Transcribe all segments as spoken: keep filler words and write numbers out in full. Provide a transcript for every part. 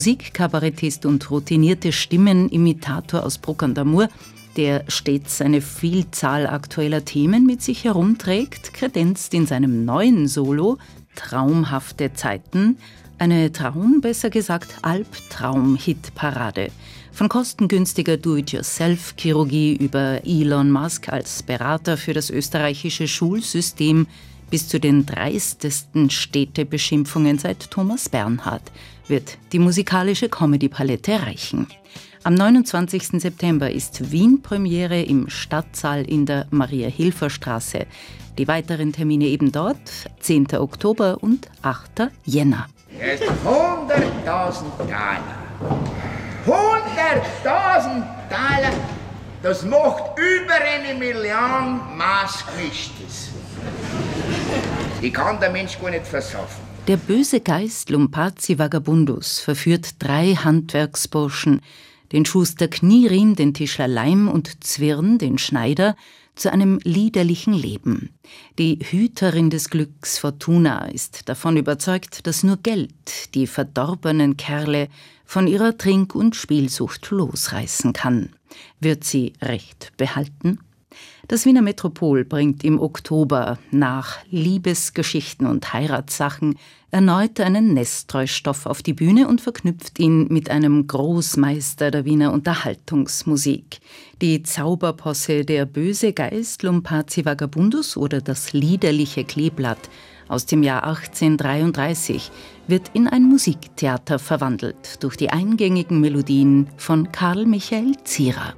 Musikkabarettist und routinierte Stimmenimitator aus Bruck an der Mur, der stets eine Vielzahl aktueller Themen mit sich herumträgt, kredenzt in seinem neuen Solo Traumhafte Zeiten eine Traum, besser gesagt Albtraum-Hitparade. Von kostengünstiger Do-it-yourself-Chirurgie über Elon Musk als Berater für das österreichische Schulsystem bis zu den dreistesten Städtebeschimpfungen seit Thomas Bernhard wird die musikalische Comedy-Palette reichen. Am neunundzwanzigsten September ist Wien-Premiere im Stadtsaal in der Maria-Hilfer-Straße. Die weiteren Termine eben dort, zehnten Oktober und achten Jänner. Es ist hunderttausend Taler. hunderttausend Taler, das macht über eine Million Maßgemischtes. Die kann der Mensch gar nicht versaufen. Der böse Geist Lumpazzi Vagabundus verführt drei Handwerksburschen, den Schuster Knierim, den Tischler Leim und Zwirn, den Schneider, zu einem liederlichen Leben. Die Hüterin des Glücks, Fortuna, ist davon überzeugt, dass nur Geld die verdorbenen Kerle von ihrer Trink- und Spielsucht losreißen kann. Wird sie Recht behalten? Das Wiener Metropol bringt im Oktober nach Liebesgeschichten und Heiratssachen erneut einen Nestroy-Stoff auf die Bühne und verknüpft ihn mit einem Großmeister der Wiener Unterhaltungsmusik. Die Zauberposse Der böse Geist Lumpazzi Vagabundus oder das liederliche Kleeblatt aus dem Jahr achtzehnhundertdreiunddreißig wird in ein Musiktheater verwandelt durch die eingängigen Melodien von Karl Michael Zierer.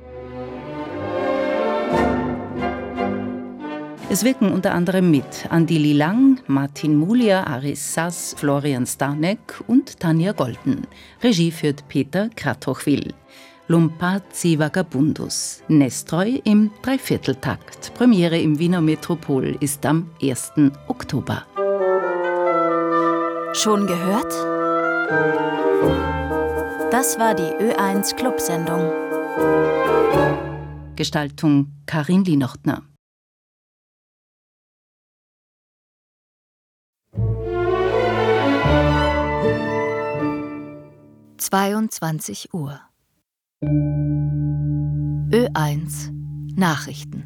Es wirken unter anderem mit Andili Lang, Martin Mulia, Aris Sass, Florian Stanek und Tanja Golden. Regie führt Peter Kratochwil. Lumpazzi Vagabundus. Nestroy im Dreivierteltakt. Premiere im Wiener Metropol ist am ersten Oktober. Schon gehört? Das war die Ö eins Clubsendung. Gestaltung Karin Lienochtner. zweiundzwanzig Uhr. Ö eins Nachrichten.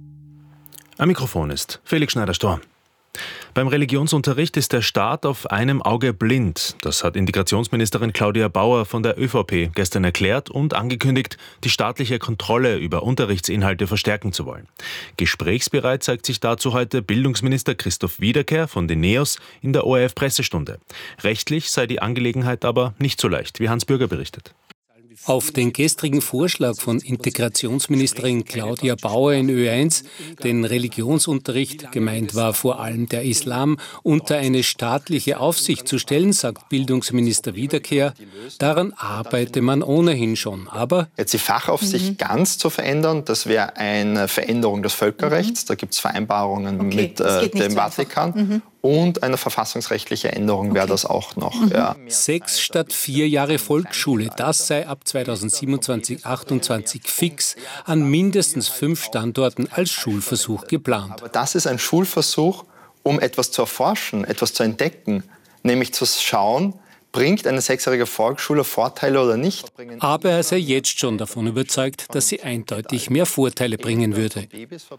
Am Mikrofon ist Felix Schneider-Storm. Beim Religionsunterricht ist der Staat auf einem Auge blind. Das hat Integrationsministerin Claudia Bauer von der ÖVP gestern erklärt und angekündigt, die staatliche Kontrolle über Unterrichtsinhalte verstärken zu wollen. Gesprächsbereit zeigt sich dazu heute Bildungsminister Christoph Wiederkehr von den NEOS in der O R F-Pressestunde. Rechtlich sei die Angelegenheit aber nicht so leicht, wie Hans Bürger berichtet. Auf den gestrigen Vorschlag von Integrationsministerin Claudia Bauer in Ö eins, den Religionsunterricht, gemeint war vor allem der Islam, unter eine staatliche Aufsicht zu stellen, sagt Bildungsminister Wiederkehr, daran arbeite man ohnehin schon. Aber jetzt die Fachaufsicht mhm. ganz zu verändern, das wäre eine Veränderung des Völkerrechts. Mhm. Da gibt es Vereinbarungen okay, mit äh, dem so Vatikan. Mhm. Und eine verfassungsrechtliche Änderung wäre okay. das auch noch. Mhm. Ja. Sechs statt vier Jahre Volksschule, das sei ab zweitausendsiebenundzwanzig achtundzwanzig fix an mindestens fünf Standorten als Schulversuch geplant. Aber das ist ein Schulversuch, um etwas zu erforschen, etwas zu entdecken, nämlich zu schauen, bringt eine sechsjährige Volksschule Vorteile oder nicht? Aber er sei jetzt schon davon überzeugt, dass sie eindeutig mehr Vorteile bringen würde.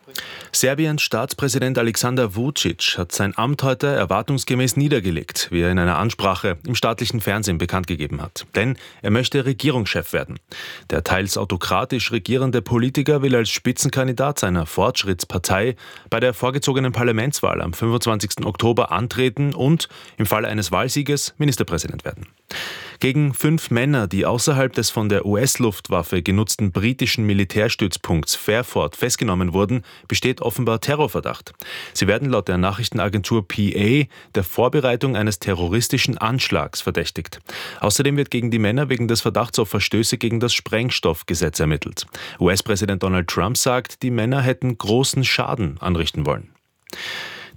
Serbiens Staatspräsident Alexander Vučić hat sein Amt heute erwartungsgemäß niedergelegt, wie er in einer Ansprache im staatlichen Fernsehen bekannt gegeben hat. Denn er möchte Regierungschef werden. Der teils autokratisch regierende Politiker will als Spitzenkandidat seiner Fortschrittspartei bei der vorgezogenen Parlamentswahl am fünfundzwanzigsten Oktober antreten und im Falle eines Wahlsieges Ministerpräsident werden. Gegen fünf Männer, die außerhalb des von der U S-Luftwaffe genutzten britischen Militärstützpunkts Fairford festgenommen wurden, besteht offenbar Terrorverdacht. Sie werden laut der Nachrichtenagentur P A der Vorbereitung eines terroristischen Anschlags verdächtigt. Außerdem wird gegen die Männer wegen des Verdachts auf Verstöße gegen das Sprengstoffgesetz ermittelt. U S-Präsident Donald Trump sagt, die Männer hätten großen Schaden anrichten wollen.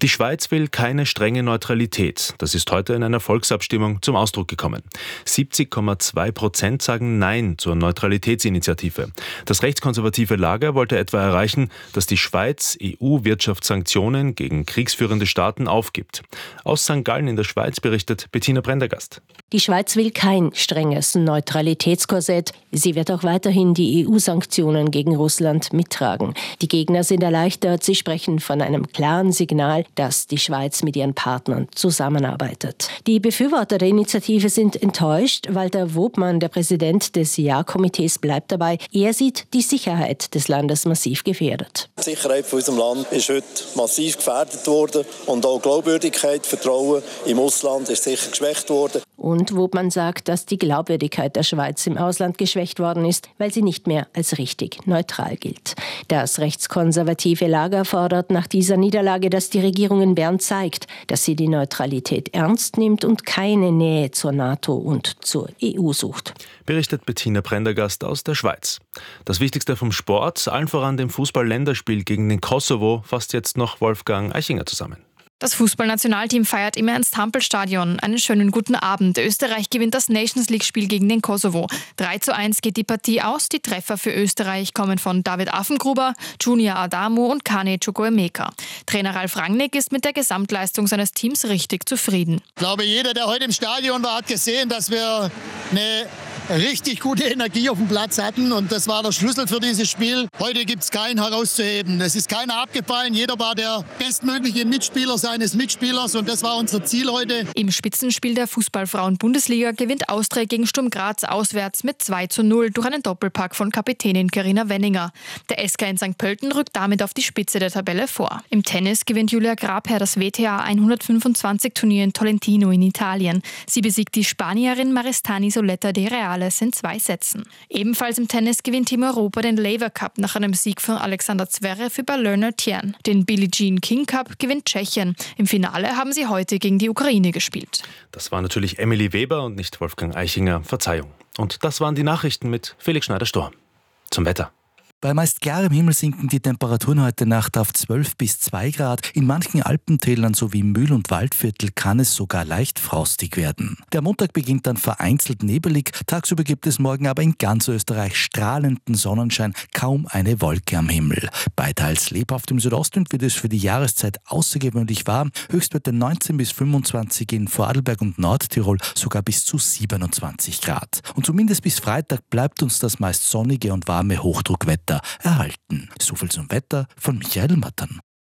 Die Schweiz will keine strenge Neutralität. Das ist heute in einer Volksabstimmung zum Ausdruck gekommen. siebzig Komma zwei Prozent sagen Nein zur Neutralitätsinitiative. Das rechtskonservative Lager wollte etwa erreichen, dass die Schweiz E U-Wirtschaftssanktionen gegen kriegsführende Staaten aufgibt. Aus Sankt Gallen in der Schweiz berichtet Bettina Prendergast. Die Schweiz will kein strenges Neutralitätskorsett. Sie wird auch weiterhin die E U-Sanktionen gegen Russland mittragen. Die Gegner sind erleichtert. Sie sprechen von einem klaren Signal, dass die Schweiz mit ihren Partnern zusammenarbeitet. Die Befürworter der Initiative sind enttäuscht. Walter Wobmann, der Präsident des Ja-Komitees, bleibt dabei. Er sieht die Sicherheit des Landes massiv gefährdet. Die Sicherheit von unserem Land ist heute massiv gefährdet worden und auch Glaubwürdigkeit, Vertrauen im Ausland ist sicher geschwächt worden. Und Wobmann sagt, dass die Glaubwürdigkeit der Schweiz im Ausland geschwächt worden ist, weil sie nicht mehr als richtig neutral gilt. Das rechtskonservative Lager fordert nach dieser Niederlage, dass die Regierung in Bern zeigt, dass sie die Neutralität ernst nimmt und keine Nähe zur NATO und zur E U sucht. Berichtet Bettina Prendergast aus der Schweiz. Das Wichtigste vom Sport, allen voran dem Fußball-Länderspiel gegen den Kosovo, fasst jetzt noch Wolfgang Eichinger zusammen. Das Fußballnationalteam feiert im Ernst-Hampel-Stadion. Einen schönen guten Abend. Österreich gewinnt das Nations-League-Spiel gegen den Kosovo. drei zu eins geht die Partie aus. Die Treffer für Österreich kommen von David Affengruber, Junior Adamu und Kane Chukwuemeka. Trainer Ralf Rangnick ist mit der Gesamtleistung seines Teams richtig zufrieden. Ich glaube, jeder, der heute im Stadion war, hat gesehen, dass wir eine richtig gute Energie auf dem Platz hatten und das war der Schlüssel für dieses Spiel. Heute gibt es keinen herauszuheben. Es ist keiner abgefallen. Jeder war der bestmögliche Mitspieler seines Mitspielers und das war unser Ziel heute. Im Spitzenspiel der Fußballfrauen-Bundesliga gewinnt Austria gegen Sturm Graz auswärts mit zwei zu null durch einen Doppelpack von Kapitänin Carina Wenninger. Der S K in Sankt Pölten rückt damit auf die Spitze der Tabelle vor. Im Tennis gewinnt Julia Grabherr das W T A hundertfünfundzwanzig-Turnier in Tolentino in Italien. Sie besiegt die Spanierin Maristany Soleta de Reales in zwei Sätzen. Ebenfalls im Tennis gewinnt Team Europa den Laver Cup nach einem Sieg von Alexander Zverev über Lerner Tien. Den Billie Jean King Cup gewinnt Tschechien. Im Finale haben sie heute gegen die Ukraine gespielt. Das war natürlich Emily Weber und nicht Wolfgang Eichinger. Verzeihung. Und das waren die Nachrichten mit Felix Schneider-Sturm. Zum Wetter. Bei meist klarem Himmel sinken die Temperaturen heute Nacht auf zwölf bis zwei Grad. In manchen Alpentälern sowie Mühl- und Waldviertel kann es sogar leicht frostig werden. Der Montag beginnt dann vereinzelt nebelig. Tagsüber gibt es morgen aber in ganz Österreich strahlenden Sonnenschein, kaum eine Wolke am Himmel. Bei teils lebhaftem Südostwind wird es für die Jahreszeit außergewöhnlich warm. Höchstwerte neunzehn bis fünfundzwanzig in Vorarlberg und Nordtirol, sogar bis zu siebenundzwanzig Grad. Und zumindest bis Freitag bleibt uns das meist sonnige und warme Hochdruckwetter erhalten. So viel zum Wetter von Michael Mattern.